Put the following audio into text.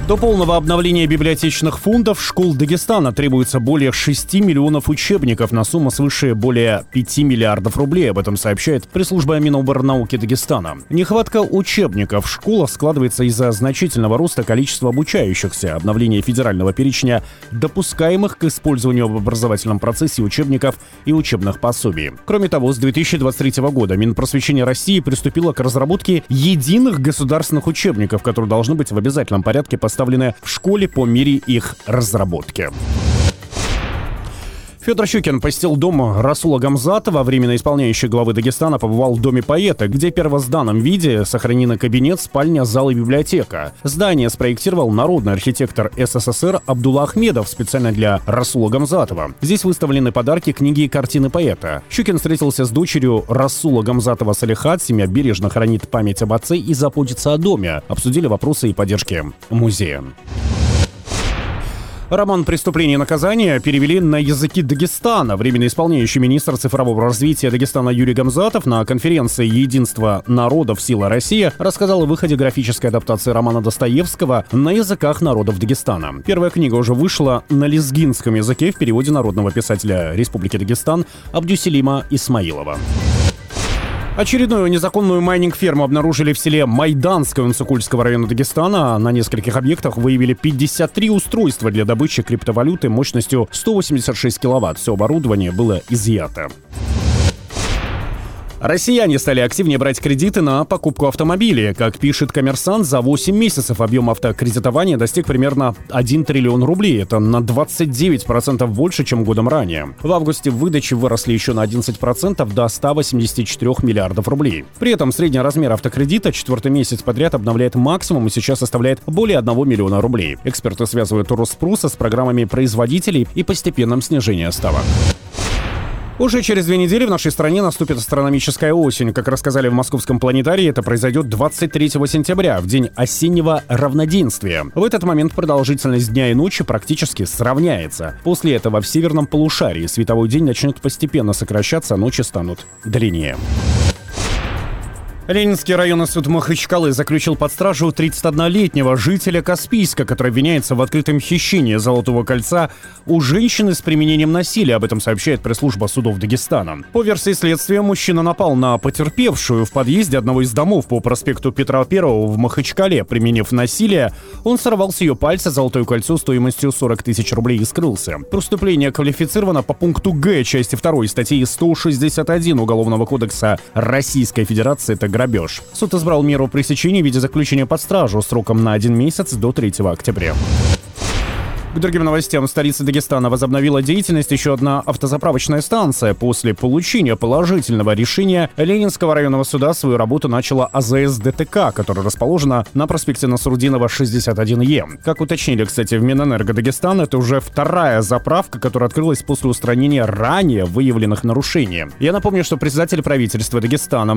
До полного обновления библиотечных фондов школ Дагестана требуется более 6 миллионов учебников на сумму свыше более 5 миллиардов рублей. Об этом сообщает пресс-служба Миноборнауки Дагестана. Нехватка учебников в школах складывается из-за значительного роста количества обучающихся, обновления федерального перечня допускаемых к использованию в образовательном процессе учебников и учебных пособий. Кроме того, с 2023 года Минпросвещение России приступило к разработке единых государственных учебников, которые должны быть в обязательном порядке поставлены в школе по мере их разработки. Федор Щукин посетил дом Расула Гамзатова. Временно исполняющий главы Дагестана побывал в доме поэта, где в первозданном виде сохранены кабинет, спальня, зал и библиотека. Здание спроектировал народный архитектор СССР Абдулла Ахмедов специально для Расула Гамзатова. Здесь выставлены подарки, книги и картины поэта. Щукин встретился с дочерью Расула Гамзатова Салихат. Семья бережно хранит память об отце и заботится о доме. Обсудили вопросы и поддержки музея. Роман «Преступление и наказание» перевели на языки Дагестана. Временно исполняющий министр цифрового развития Дагестана Юрий Гамзатов на конференции «Единство народов. Сила Россия» рассказал о выходе графической адаптации романа Достоевского на языках народов Дагестана. Первая книга уже вышла на лезгинском языке в переводе народного писателя Республики Дагестан Абдюселима Исмаилова. Очередную незаконную майнинг-ферму обнаружили в селе Майданское Унцукульского района Дагестана. На нескольких объектах выявили 53 устройства для добычи криптовалюты мощностью 186 киловатт. Все оборудование было изъято. Россияне стали активнее брать кредиты на покупку автомобилей. Как пишет «Коммерсант», за 8 месяцев объем автокредитования достиг примерно 1 триллион рублей. Это на 29% больше, чем годом ранее. В августе выдачи выросли еще на 11% до 184 миллиардов рублей. При этом средний размер автокредита четвертый месяц подряд обновляет максимум и сейчас составляет более 1 миллиона рублей. Эксперты связывают рост спроса с программами производителей и постепенным снижением ставок. Уже через 2 недели в нашей стране наступит астрономическая осень. Как рассказали в Московском планетарии, это произойдет 23 сентября, в день осеннего равноденствия. В этот момент продолжительность дня и ночи практически сравняется. После этого в северном полушарии световой день начнет постепенно сокращаться, а ночи станут длиннее. Ленинский районный суд Махачкалы заключил под стражу 31-летнего жителя Каспийска, который обвиняется в открытом хищении Золотого кольца у женщины с применением насилия. Об этом сообщает пресс-служба судов Дагестана. По версии следствия, мужчина напал на потерпевшую в подъезде одного из домов по проспекту Петра I в Махачкале. Применив насилие, он сорвал с ее пальца золотое кольцо стоимостью 40 тысяч рублей и скрылся. Преступление квалифицировано по пункту Г части 2 статьи 161 Уголовного кодекса Российской Федерации. Это грабеж. Суд избрал меру пресечения в виде заключения под стражу сроком на 1 месяц до 3 октября. К другим новостям. В столице Дагестана возобновила деятельность еще одна автозаправочная станция. После получения положительного решения Ленинского районного суда свою работу начала АЗС ДТК, которая расположена на проспекте Насрудинова, 61Е. Как уточнили, кстати, в Минэнерго Дагестана, это уже вторая заправка, которая открылась после устранения ранее выявленных нарушений. Я напомню, что председатель правительства Дагестана